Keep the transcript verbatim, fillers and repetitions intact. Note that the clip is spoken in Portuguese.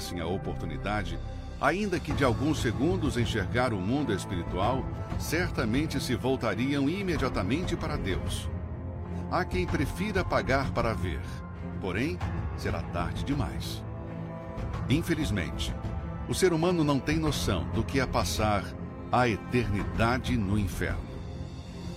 tivessem a oportunidade, ainda que de alguns segundos, enxergar o mundo espiritual, certamente se voltariam imediatamente para Deus. Há quem prefira pagar para ver, porém, será tarde demais. Infelizmente, o ser humano não tem noção do que é passar a eternidade no inferno.